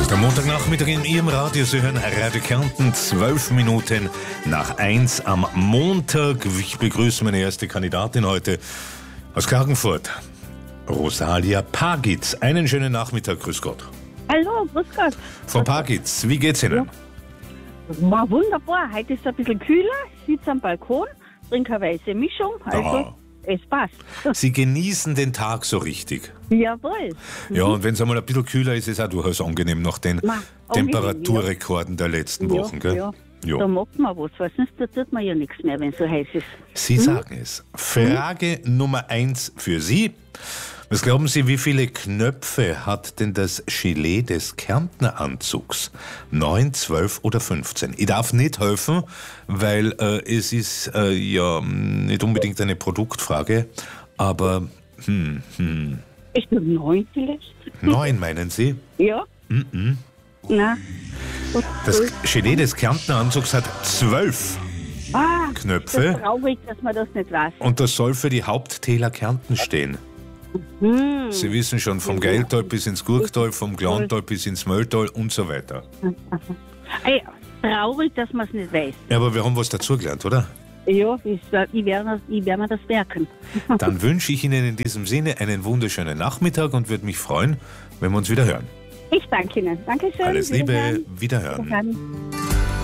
Der Montagnachmittag in Ihrem Radio. Sie hören Radio Kärnten, 12 Minuten nach 1 am Montag. Ich begrüße meine erste Kandidatin heute aus Klagenfurt, Rosalia Pagitz. Einen schönen Nachmittag, grüß Gott. Hallo, grüß Gott. Frau Pagitz, wie geht's Ihnen? War wunderbar. Heute ist es ein bisschen kühler. Ich sitze am Balkon, trinke eine weiße Mischung. Also, es passt. Sie genießen den Tag so richtig. Jawohl. Ja, und wenn es einmal ein bisschen kühler ist, ist es auch durchaus angenehm nach den Temperaturrekorden der letzten Wochen. Gell? Ja. Da macht man was, weil sonst tut man ja nichts mehr, wenn es so heiß ist. Sie sagen es. Frage Nummer 1 für Sie. Was glauben Sie, wie viele Knöpfe hat denn das Gilet des Kärntner Anzugs? 9, 12 oder 15? Ich darf nicht helfen, weil es ist ja nicht unbedingt eine Produktfrage, aber Ich glaube 9 vielleicht. 9 meinen Sie? Ja. Na. Das Gilet des Kärntner Anzugs hat 12 Knöpfe. Das ist traurig, dass man das nicht weiß. Und das soll für die Haupttäler Kärnten stehen. Sie wissen schon, vom Geiltal bis ins Gurktal, vom Glantal bis ins Mölltal und so weiter. Ey, traurig, dass man es nicht weiß. Ja, aber wir haben was dazugelernt, oder? Ja, ich werde mir das merken. Dann wünsche ich Ihnen in diesem Sinne einen wunderschönen Nachmittag und würde mich freuen, wenn wir uns wieder hören. Ich danke Ihnen. Dankeschön. Alles Liebe, Wiederhören. wiederhören. Wiederhören.